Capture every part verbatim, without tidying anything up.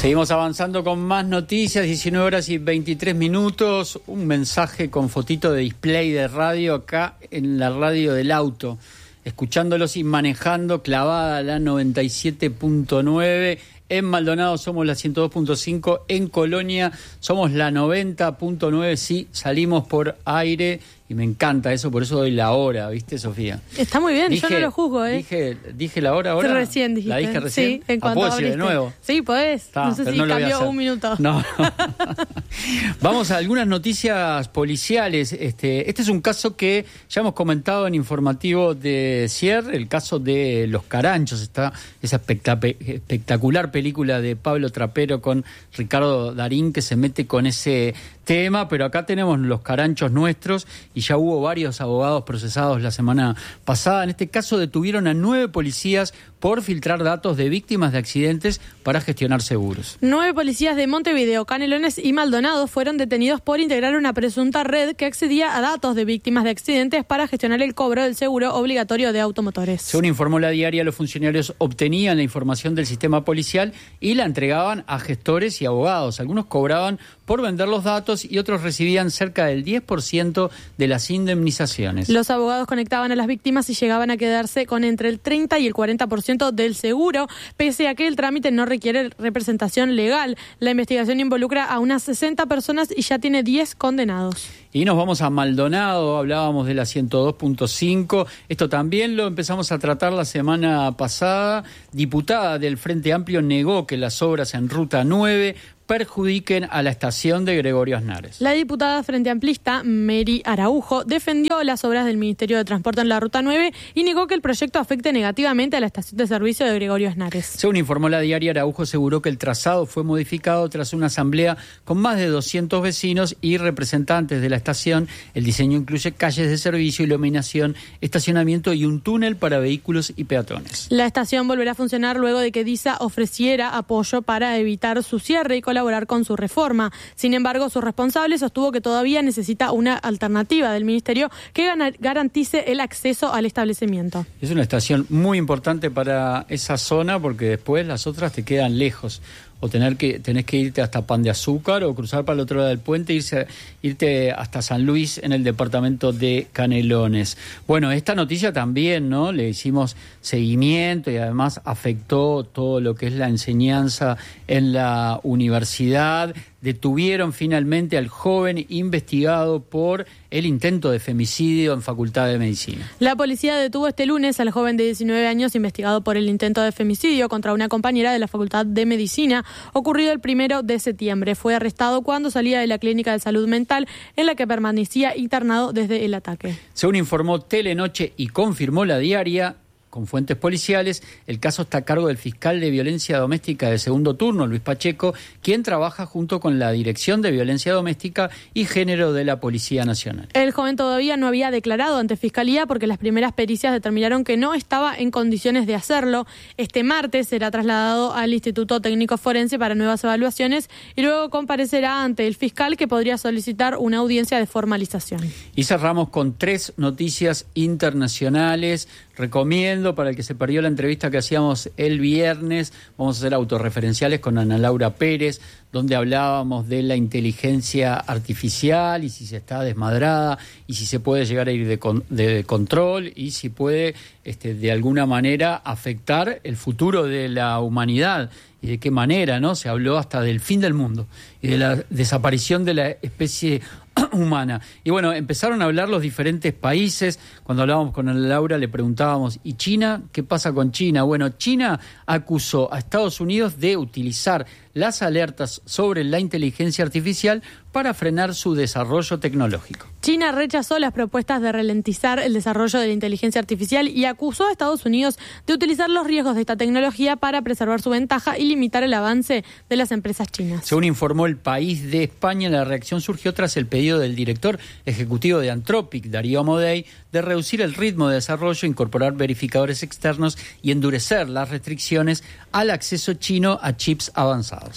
Seguimos avanzando con más noticias, diecinueve horas y veintitrés minutos. Un mensaje con fotito de display de radio acá en la radio del auto. Escuchándolos y manejando, clavada la noventa y siete punto nueve. En Maldonado somos la ciento dos punto cinco. En Colonia somos la noventa punto nueve. Sí, salimos por aire. Y me encanta eso, por eso doy la hora, ¿viste, Sofía? Está muy bien, dije, yo no lo juzgo, ¿eh? Dije, dije la hora ahora. Recién dijiste. ¿La dije recién? Sí, en cuanto ¿Ah, ¿puedo decir de nuevo? Sí, podés. Está, no sé si no cambió un minuto. No, no. Vamos a algunas noticias policiales. Este, este es un caso que ya hemos comentado en informativo de cierre, el caso de Los Caranchos, está esa espectac- espectacular película de Pablo Trapero con Ricardo Darín que se mete con ese tema, pero acá tenemos Los Caranchos nuestros y ya hubo varios abogados procesados la semana pasada. En este caso detuvieron a nueve policías por filtrar datos de víctimas de accidentes para gestionar seguros. Nueve policías de Montevideo, Canelones y Maldonado fueron detenidos por integrar una presunta red que accedía a datos de víctimas de accidentes para gestionar el cobro del seguro obligatorio de automotores. Según informó La Diaria, los funcionarios obtenían la información del sistema policial y la entregaban a gestores y abogados. Algunos cobraban por vender los datos y otros recibían cerca del diez por ciento de las indemnizaciones. Los abogados conectaban a las víctimas y llegaban a quedarse con entre el treinta y el cuarenta por ciento del seguro, pese a que el trámite no requiere representación legal. La investigación involucra a unas sesenta personas y ya tiene diez condenados. Y nos vamos a Maldonado, hablábamos de la ciento dos punto cinco. Esto también lo empezamos a tratar la semana pasada. Diputada del Frente Amplio negó que las obras en Ruta nueve perjudiquen a la estación de Gregorio Aznares. La diputada Frente Amplista, Mary Araujo, defendió las obras del Ministerio de Transporte en la Ruta nueve y negó que el proyecto afecte negativamente a la estación de servicio de Gregorio Aznares. Según informó La Diaria, Araujo aseguró que el trazado fue modificado tras una asamblea con más de doscientos vecinos y representantes de la estación. El diseño incluye calles de servicio, iluminación, estacionamiento y un túnel para vehículos y peatones. La estación volverá a funcionar luego de que DISA ofreciera apoyo para evitar su cierre y colaborar con su reforma. Sin embargo, su responsable sostuvo que todavía necesita una alternativa del Ministerio que garantice el acceso al establecimiento. Es una estación muy importante para esa zona porque después las otras te quedan lejos. O tener que tenés que irte hasta Pan de Azúcar o cruzar para el otro lado del puente e irse, irte hasta San Luis en el departamento de Canelones. Bueno, esta noticia también, ¿no? Le hicimos seguimiento y además afectó todo lo que es la enseñanza en la universidad. Detuvieron finalmente al joven investigado por el intento de femicidio en Facultad de Medicina. La policía detuvo este lunes al joven de diecinueve años investigado por el intento de femicidio contra una compañera de la Facultad de Medicina, ocurrido el primero de septiembre. Fue arrestado cuando salía de la clínica de salud mental en la que permanecía internado desde el ataque. Según informó Telenoche y confirmó La Diaria, con fuentes policiales, el caso está a cargo del fiscal de violencia doméstica de segundo turno, Luis Pacheco, quien trabaja junto con la Dirección de Violencia Doméstica y Género de la Policía Nacional. El joven todavía no había declarado ante Fiscalía porque las primeras pericias determinaron que no estaba en condiciones de hacerlo. Este martes será trasladado al Instituto Técnico Forense para nuevas evaluaciones y luego comparecerá ante el fiscal que podría solicitar una audiencia de formalización. Y cerramos con tres noticias internacionales. Recomiendo para el que se perdió la entrevista que hacíamos el viernes, vamos a hacer autorreferenciales con Ana Laura Pérez, donde hablábamos de la inteligencia artificial y si se está desmadrada y si se puede llegar a ir de, con, de control y si puede este, de alguna manera afectar el futuro de la humanidad. Y de qué manera, ¿no? Se habló hasta del fin del mundo y de la desaparición de la especie humana. Y bueno, empezaron a hablar los diferentes países. Cuando hablábamos con Ana Laura le preguntábamos, ¿y China? ¿Qué pasa con China? Bueno, China acusó a Estados Unidos de utilizar las alertas sobre la inteligencia artificial para frenar su desarrollo tecnológico. China rechazó las propuestas de ralentizar el desarrollo de la inteligencia artificial y acusó a Estados Unidos de utilizar los riesgos de esta tecnología para preservar su ventaja y limitar el avance de las empresas chinas. Según informó El País de España, la reacción surgió tras el pedido del director ejecutivo de Anthropic, Darío Amodei, de reducir el ritmo de desarrollo, incorporar verificadores externos y endurecer las restricciones al acceso chino a chips avanzados.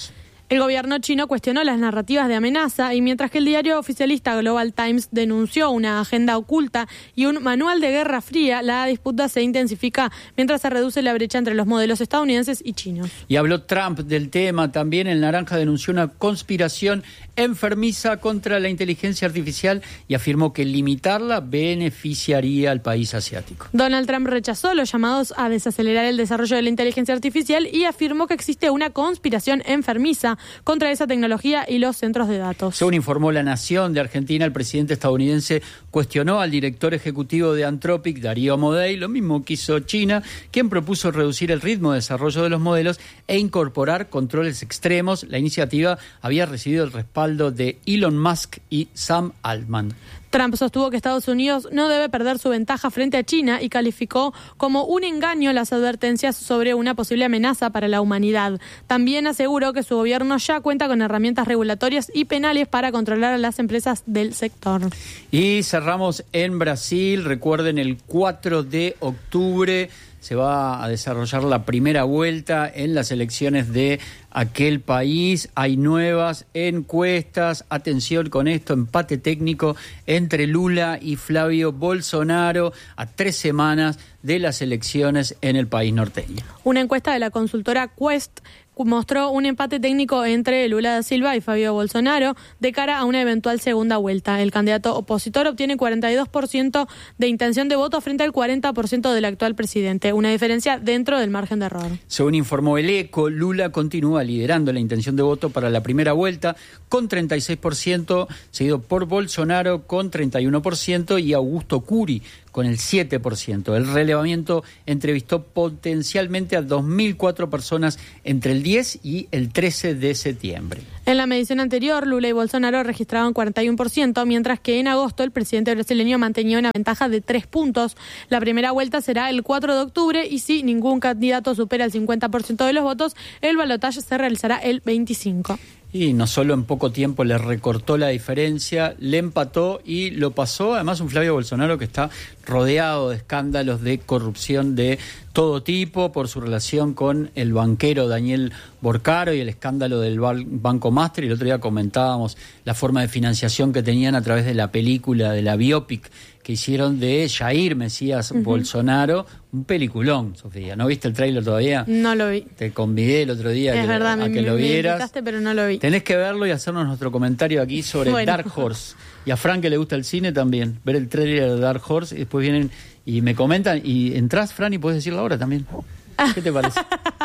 El gobierno chino cuestionó las narrativas de amenaza y mientras que el diario oficialista Global Times denunció una agenda oculta y un manual de guerra fría, la disputa se intensifica mientras se reduce la brecha entre los modelos estadounidenses y chinos. Y habló Trump del tema. También el Naranja denunció una conspiración enfermiza contra la inteligencia artificial y afirmó que limitarla beneficiaría al país asiático. Donald Trump rechazó los llamados a desacelerar el desarrollo de la inteligencia artificial y afirmó que existe una conspiración enfermiza contra esa tecnología y los centros de datos. Según informó La Nación de Argentina, el presidente estadounidense cuestionó al director ejecutivo de Anthropic, Darío Amodei, lo mismo que hizo China, quien propuso reducir el ritmo de desarrollo de los modelos e incorporar controles extremos. La iniciativa había recibido el respaldo de Elon Musk y Sam Altman. Trump sostuvo que Estados Unidos no debe perder su ventaja frente a China y calificó como un engaño las advertencias sobre una posible amenaza para la humanidad. También aseguró que su gobierno ya cuenta con herramientas regulatorias y penales para controlar a las empresas del sector. Y cerramos en Brasil. Recuerden, el cuatro de octubre se va a desarrollar la primera vuelta en las elecciones de aquel país. Hay nuevas encuestas. Atención con esto, empate técnico entre Lula y Flavio Bolsonaro a tres semanas de las elecciones en el país norteño. Una encuesta de la consultora Quest mostró un empate técnico entre Lula da Silva y Fabio Bolsonaro de cara a una eventual segunda vuelta. El candidato opositor obtiene cuarenta y dos por ciento de intención de voto frente al cuarenta por ciento del actual presidente, una diferencia dentro del margen de error. Según informó el ECO, Lula continúa liderando la intención de voto para la primera vuelta con treinta y seis por ciento, seguido por Bolsonaro con treinta y uno por ciento y Augusto Curi con el siete por ciento. El relevamiento entrevistó potencialmente a dos mil cuatro personas entre el diez y el trece de septiembre. En la medición anterior, Lula y Bolsonaro registraban cuarenta y uno por ciento, mientras que en agosto el presidente brasileño mantenía una ventaja de tres puntos. La primera vuelta será el cuatro de octubre y si ningún candidato supera el cincuenta por ciento de los votos, el balotaje se realizará el veinticinco. Y no solo en poco tiempo le recortó la diferencia, le empató y lo pasó. Además, un Flavio Bolsonaro que está rodeado de escándalos de corrupción de todo tipo por su relación con el banquero Daniel Borcaro y el escándalo del Banco Master. Y el otro día comentábamos la forma de financiación que tenían a través de la película, de la biopic que hicieron de Jair Mesías uh-huh. Bolsonaro. Un peliculón, Sofía. ¿No viste el tráiler todavía? No lo vi. Te convidé el otro día es a que, verdad, a me, que lo me, vieras. Me invitaste, pero no lo vi. Tenés que verlo y hacernos nuestro comentario aquí sobre bueno. Dark Horse. Y a Fran, que le gusta el cine, también. Ver el tráiler de Dark Horse y después vienen y me comentan. Y entrás, Fran, y puedes decirlo ahora también. ¿Qué te parece?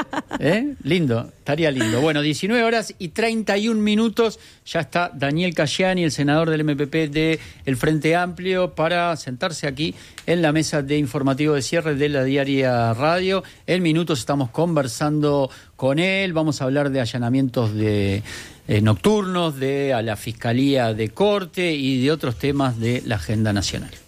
¿Eh? Lindo, estaría lindo. Bueno, diecinueve horas y treinta y un minutos. Ya está Daniel Cayani, el senador del M P P de El Frente Amplio, para sentarse aquí en la mesa de informativo de cierre de la Diaria Radio. En minutos estamos conversando con él. Vamos a hablar de allanamientos de eh, nocturnos, de a la Fiscalía de Corte y de otros temas de la agenda nacional.